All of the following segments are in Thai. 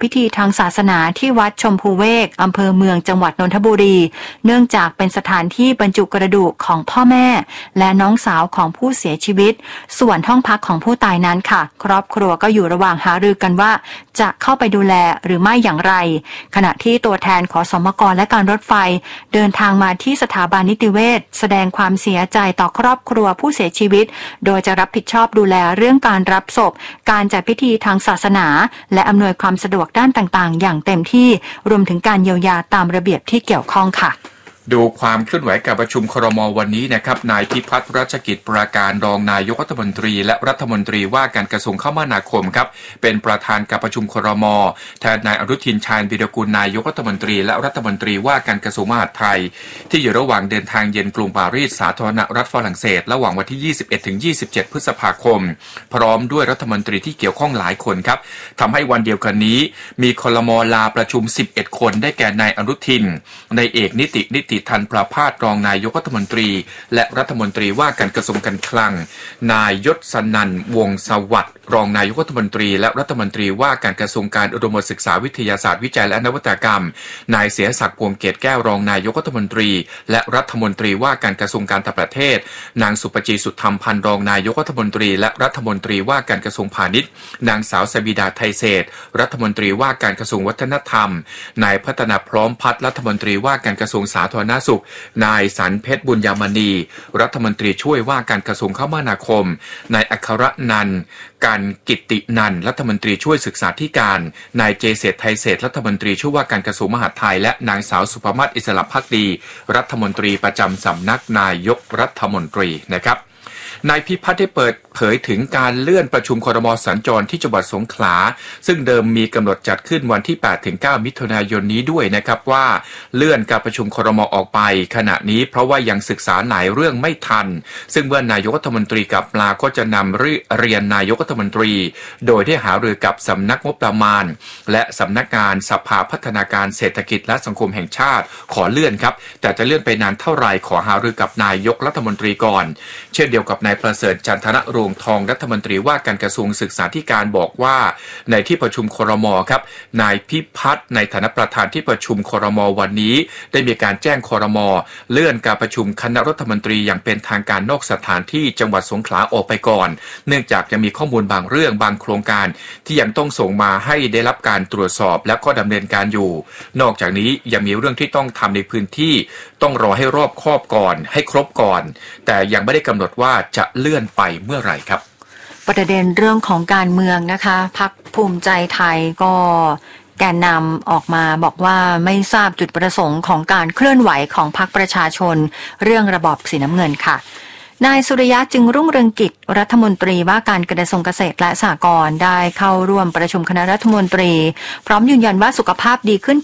พิธีทางศาสนาที่วัดชมพูเวกอำเภอเมืองจังหวัดนนทบุรีเนื่องจากเป็นสถานที่บรรจุกระดูกของพ่อแม่และน้องสาวของผู้เสียชีวิตส่วนห้องพักของผู้ตายนั้นค่ะครอบครัวก็อยู่ระหว่างหารือกันว่าจะเข้าไปดูแลหรือไม่อย่างไรขณะที่ตัวแทนขสมกและการรถไฟเดินทางมาที่สถาบันนิติเวชแสดงความเสียใจต่อครอบครัวผู้เสียชีวิตโดยจะรับผิดชอบดูแลเรื่องการรับศพการจัดพิธีทางศาสนาและอำนวยความสะดวกด้านต่างๆอย่างเต็มที่รวมถึงการเยียวยาตามระเบียบที่เกี่ยวข้องค่ะดูความเคลื่อนไหวการประชุมครม.วันนี้นะครับนายพิพัฒน์รัชกิจปราการรองนายกรัฐมนตรีและรัฐมนตรีว่าการกระทรวงคมนาคมครับเป็นประธานการประชุมครม.แทนนายอนุทินชาญวิรากูลนายกรัฐมนตรีและรัฐมนตรีว่าการกระทรวงมหาดไทยที่อยู่ระหว่างเดินทางเยือนกรุงปารีสสาธารณรัฐฝรั่งเศสระหว่างวันที่ 21-27 พฤษภาคมพร้อมด้วยรัฐมนตรีที่เกี่ยวข้องหลายคนครับทำให้วันเดียวกันนี้มีครม.ลาประชุม11คนได้แก่นายอนุทินนายเอกนิติทันประภาสรองนายกรัฐมนตรีและรัฐมนตรีว่าการกระทรวงการคลังนายยศนันท์วงศ์สวัสดิ์รองนายกรัฐมนตรีและรัฐมนตรีว่าการกระทรวงการอุดมศึกษาวิทยาศาสตร์วิจัยและนวัตกรรมนายเสียศักดิ์พวงเกตแก้วรองนายกรัฐมนตรีและรัฐมนตรีว่าการกระทรวงการต่างประเทศนางสุปจีสุธรรมพันธ์รองนายกรัฐมนตรีและรัฐมนตรีว่าการกระทรวงพาณิชย์นางสาวสบิดาไทยเศรษฐ์รัฐมนตรีว่าการกระทรวงวัฒนธรรมนายพัฒนาพร้อมพัฒน์รัฐมนตรีว่าการกระทรวงสาธารณสุขนายสันเพชรบุญยามณีรัฐมนตรีช่วยว่าการกระทรวงคมนาคมนายอัครนันท์การกิตตินันท์รัฐมนตรีช่วยศึกษาธิการนายเจเศรษฐ์ไทยเศรษฐ์รัฐมนตรีช่วยว่าการกระทรวงมหาดไทยและนางสาวสุภมาศอิสระภักดีรัฐมนตรีประจำสำนักนายกรัฐมนตรีนะครับนายพิพัฒน์ได้เปิดเผยถึงการเลื่อนประชุมครม.สัญจรที่จังหวัดสงขลาซึ่งเดิมมีกำหนดจัดขึ้นวันที่ 8-9 มิถุนายนนี้ด้วยนะครับว่าเลื่อนการประชุมครม.ออกไปขณะนี้เพราะว่ายังศึกษาหลายเรื่องไม่ทันซึ่งเมื่อนายกรัฐมนตรีกลับมาก็จะนำเรียนนายกรัฐมนตรีโดยได้หารือกับสำนักงบประมาณและสำนักงานสภาพัฒนาการเศรษฐกิจและสังคมแห่งชาติขอเลื่อนครับแต่จะเลื่อนไปนานเท่าไหร่ขอหารือกับนายกรัฐมนตรีก่อนเช่นเดียวกับนายประเสริฐจันทนรวงทองรัฐมนตรีว่าการกระทรวงศึกษาธิการบอกว่าในที่ประชุมครม.ครับนายพิพัฒน์ในฐานะประธานที่ประชุมครม.วันนี้ได้มีการแจ้งครม.เลื่อนการประชุมคณะรัฐมนตรีอย่างเป็นทางการนอกสถานที่จังหวัดสงขลาออกไปก่อนเนื่องจากยังมีข้อมูลบางเรื่องบางโครงการที่ยังต้องส่งมาให้ได้รับการตรวจสอบและก็ดำเนินการอยู่นอกจากนี้ยังมีเรื่องที่ต้องทำในพื้นที่ต้องรอให้รอบคอบก่อนให้ครบก่อนแต่ยังไม่ได้กำหนดว่าจะเลื่อนไปเมื่อไหร่ครับประเด็นเรื่องของการเมืองนะคะพรรคภูมิใจไทยก็แกนนำออกมาบอกว่าไม่ทราบจุดประสงค์ของการเคลื่อนไหวของพรรคประชาชนเรื่องระบอบสีน้ำเงินค่ะนายสุริยะจึงรุ่งเรืองกิจรัฐมนตรีว่าการกระทรวงเกษตรและสหกรณ์ได้เข้าร่วมประชุมคณะรัฐมนตรีพร้อมยืนยันว่าสุขภาพดีขึ้น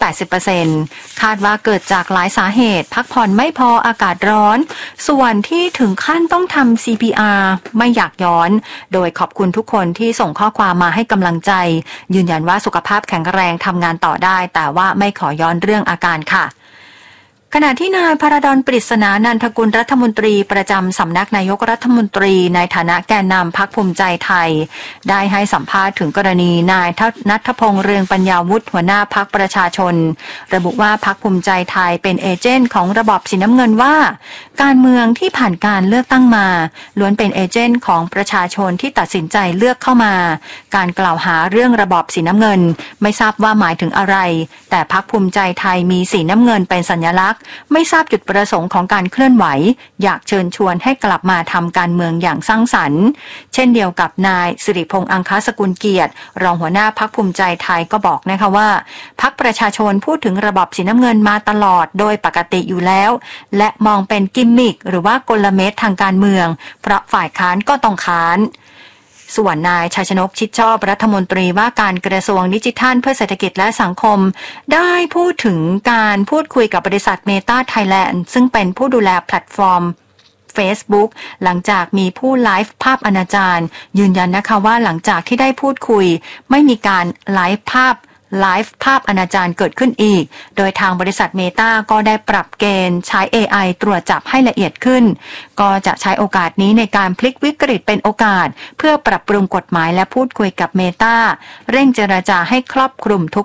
80% คาดว่าเกิดจากหลายสาเหตุพักผ่อนไม่พออากาศร้อนส่วนที่ถึงขั้นต้องทำ CPR ไม่อยากย้อนโดยขอบคุณทุกคนที่ส่งข้อความมาให้กำลังใจยืนยันว่าสุขภาพแข็งแรงทำงานต่อได้แต่ว่าไม่ขอย้อนเรื่องอาการค่ะขณะที่นายพระดลปริศนานันทกุลรัฐมนตรีประจำสำนักนายกรัฐมนตรีในฐานะแกนนำพรรคภูมิใจไทยได้ให้สัมภาษณ์ถึงกรณีนายณัฐพงษ์เรืองปัญญาวุฒิหัวหน้าพรรคประชาชนระบุว่าพรรคภูมิใจไทยเป็นเอเจนต์ของระบอบสีน้ำเงินว่าการเมืองที่ผ่านการเลือกตั้งมาล้วนเป็นเอเจนต์ของประชาชนที่ตัดสินใจเลือกเข้ามาการกล่าวหาเรื่องระบอบสีน้ำเงินไม่ทราบว่าหมายถึงอะไรแต่พรรคภูมิใจไทยมีสีน้ำเงินเป็นสัญลักษณ์ไม่ทราบจุดประสงค์ของการเคลื่อนไหวอยากเชิญชวนให้กลับมาทำการเมืองอย่างสร้างสรรค์เช่นเดียวกับนายสิริพงษ์อังคสกุลเกียรติรองหัวหน้าพรรคภูมิใจไทยก็บอกนะคะว่าพรรคประชาชนพูดถึงระบอบสีน้ำเงินมาตลอดโดยปกติอยู่แล้วและมองเป็นกิมมิคหรือว่ากลเม็ดทางการเมืองเพราะฝ่ายค้านก็ต้องค้านส่วนนายชัยชนกชิดชอบรัฐมนตรีว่าการกระทรวงดิจิทัลเพื่อเศรษฐกิจและสังคมได้พูดถึงการพูดคุยกับบริษัท Meta Thailand ซึ่งเป็นผู้ดูแลแพลตฟอร์ม Facebook หลังจากมีผู้ไลฟ์ภาพอนาจารยืนยันนะคะว่าหลังจากที่ได้พูดคุยไม่มีการไลฟ์ภาพอนาจารเกิดขึ้นอีกโดยทางบริษัท Meta ก็ได้ปรับเกณฑ์ใช้ AI ตรวจจับให้ละเอียดขึ้นก็จะใช้โอกาสนี้ในการพลิกวิกฤตเป็นโอกาสเพื่อปรับปรุงกฎหมายและพูดคุยกับ Meta เร่งเจรจาให้ครอบคลุมทุก